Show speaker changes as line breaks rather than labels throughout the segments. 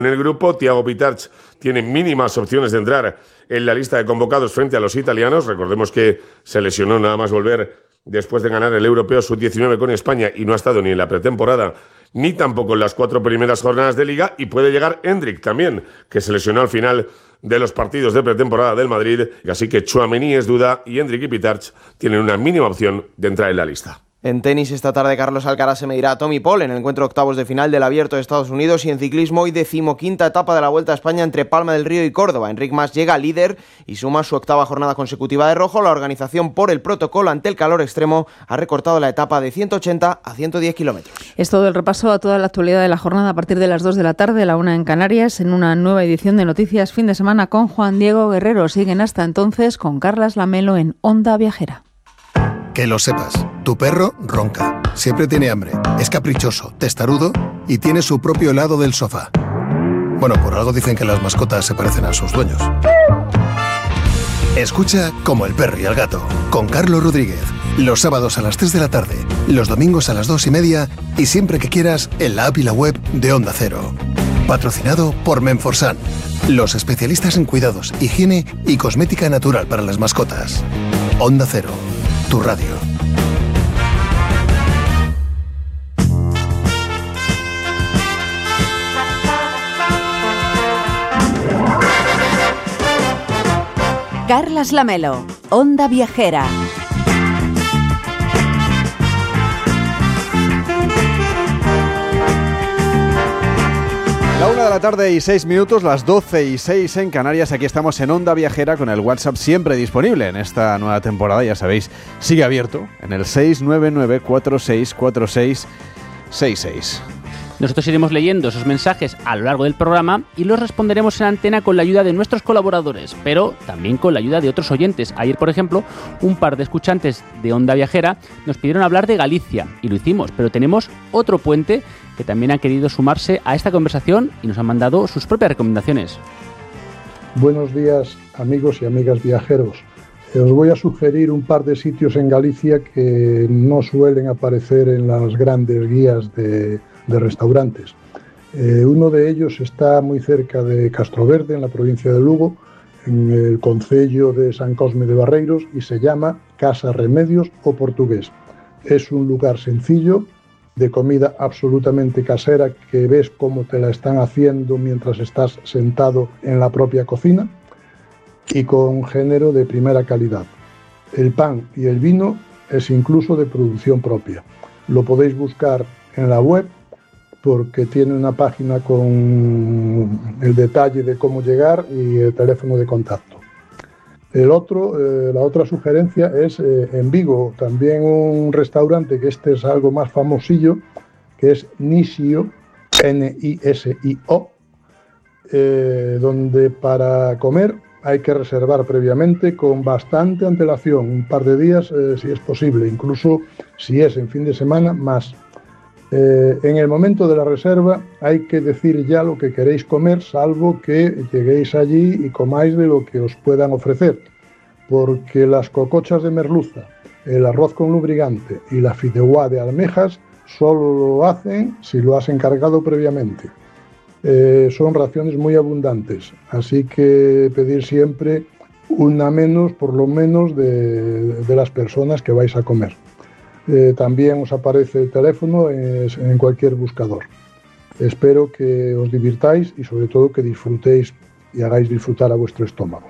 En el grupo, Thiago Pitarch tiene mínimas opciones de entrar en la lista de convocados frente a los italianos. Recordemos que se lesionó nada más volver después de ganar el Europeo Sub-19 con España y no ha estado ni en la pretemporada ni tampoco en las 4 primeras jornadas de Liga. Y puede llegar Endrick también, que se lesionó al final de los partidos de pretemporada del Madrid. Así que Tchouaméni es duda y Endrick y Pitarch tienen una mínima opción de entrar en la lista.
En tenis esta tarde Carlos Alcaraz se medirá a Tommy Paul en el encuentro octavos de final del Abierto de Estados Unidos, y en ciclismo hoy 15ª etapa de la Vuelta a España entre Palma del Río y Córdoba. Enric Mas llega líder y suma su 8ª jornada consecutiva de rojo. La organización, por el protocolo ante el calor extremo, ha recortado la etapa de 180 a 110 kilómetros.
Es todo el repaso a toda la actualidad de la jornada a partir de las 2 de la tarde, la 1 en Canarias, en una nueva edición de Noticias Fin de Semana con Juan Diego Guerrero. Siguen hasta entonces con Carlas Lamelo en Onda Viajera.
Que lo sepas, tu perro ronca, siempre tiene hambre, es caprichoso, testarudo y tiene su propio lado del sofá. Bueno, por algo dicen que las mascotas se parecen a sus dueños. Escucha Como el perro y el gato, con Carlos Rodríguez, los sábados a las 3 de la tarde, los domingos a las 2:30 y siempre que quieras en la app y la web de Onda Cero. Patrocinado por Menforsan, los especialistas en cuidados, higiene y cosmética natural para las mascotas. Onda Cero, tu radio.
Carlas Lamelo, Onda Viajera.
La 1 de la tarde y 6 minutos, las 12:06 en Canarias. Aquí estamos en Onda Viajera con el WhatsApp siempre disponible en esta nueva temporada. Ya sabéis, sigue abierto en el 699-464666.
Nosotros iremos leyendo esos mensajes a lo largo del programa y los responderemos en antena con la ayuda de nuestros colaboradores, pero también con la ayuda de otros oyentes. Ayer, por ejemplo, un par de escuchantes de Onda Viajera nos pidieron hablar de Galicia y lo hicimos, pero tenemos otro puente que también ha querido sumarse a esta conversación y nos han mandado sus propias recomendaciones.
Buenos días, amigos y amigas viajeros. Os voy a sugerir un par de sitios en Galicia que no suelen aparecer en las grandes guías de restaurantes. Uno de ellos está muy cerca de Castroverde, en la provincia de Lugo, en el concello de San Cosme de Barreiros, y se llama Casa Remedios o Portugués. Es un lugar sencillo, de comida absolutamente casera, que ves cómo te la están haciendo mientras estás sentado en la propia cocina, y con género de primera calidad. El pan y el vino es incluso de producción propia. Lo podéis buscar en la web, porque tiene una página con el detalle de cómo llegar y el teléfono de contacto. La otra sugerencia es en Vigo, también un restaurante que este es algo más famosillo, que es Nisio, Nisio, donde para comer hay que reservar previamente con bastante antelación, un par de días si es posible, incluso si es en fin de semana más. En el momento de la reserva hay que decir ya lo que queréis comer, salvo que lleguéis allí y comáis de lo que os puedan ofrecer, porque las cocochas de merluza, el arroz con lubrigante y la fideuá de almejas solo lo hacen si lo has encargado previamente. Son raciones muy abundantes, así que pedir siempre una menos, por lo menos, de las personas que vais a comer. También os aparece el teléfono en cualquier buscador. Espero que os divirtáis y sobre todo que disfrutéis y hagáis disfrutar a vuestro estómago.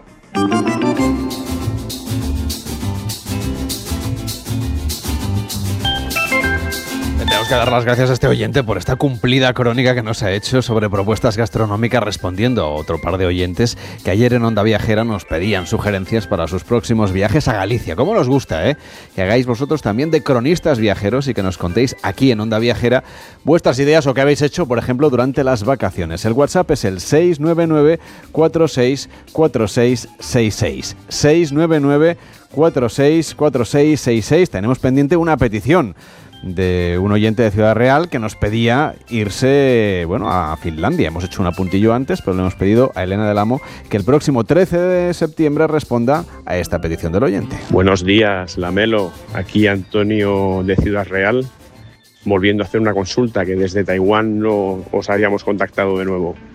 Tenemos que dar las gracias a este oyente por esta cumplida crónica que nos ha hecho sobre propuestas gastronómicas, respondiendo a otro par de oyentes que ayer en Onda Viajera nos pedían sugerencias para sus próximos viajes a Galicia. ¿Cómo nos gusta, que hagáis vosotros también de cronistas viajeros y que nos contéis aquí en Onda Viajera vuestras ideas o qué habéis hecho, por ejemplo, durante las vacaciones? El WhatsApp es el 699-464666. 699-464666. Tenemos pendiente una petición de un oyente de Ciudad Real que nos pedía irse, a Finlandia. Hemos hecho un apuntillo antes, pero le hemos pedido a Elena del Amo que el próximo 13 de septiembre responda a esta petición del oyente.
Buenos días, Lamelo. Aquí Antonio de Ciudad Real, volviendo a hacer una consulta que desde Taiwán no os habíamos contactado de nuevo.